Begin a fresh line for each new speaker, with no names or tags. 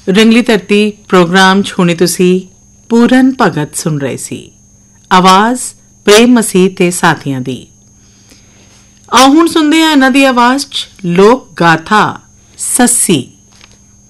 रंगली धरती प्रोग्राम 'ਚ ਹੁਣੇ ਤੁਸੀਂ ਪੂਰਨ ਭਗਤ ਸੁਣ ਰਹੇ ਸੀ। ਆਵਾਜ਼ ਪ੍ਰੇਮ ਮਸੀਹ ਤੇ ਸਾਥੀਆਂ ਦੀ। ਆਓ ਹੁਣ ਸੁਣਦੇ ਹਾਂ ਇਹਨਾਂ ਦੀ ਆਵਾਜ਼ 'ਚ ਲੋਕ ਗਾਥਾ ਸੱਸੀ।